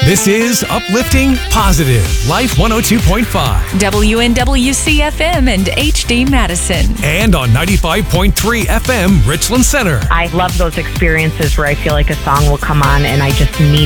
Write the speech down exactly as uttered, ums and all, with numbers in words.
This is Uplifting Positive, Life one oh two point five. W N W C F M and H D Madison. And on ninety-five point three F M, Richland Center. I love those experiences where I feel like a song will come on and I just need